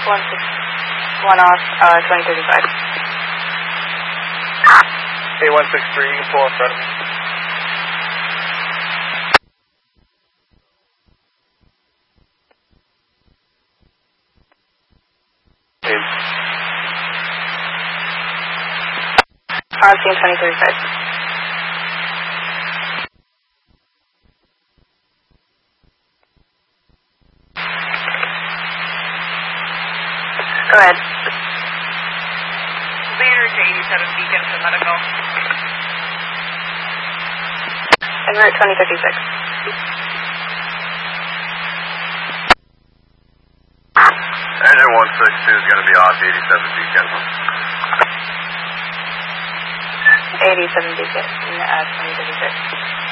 161 off, 2035. Hey, 163, you can pull in front of me. On scene 2035. Go ahead. Leader to 87 Beacon for medical. En route 2056. Engine 162 is going to be off 87 Beacon. 87 Beacon, 2056.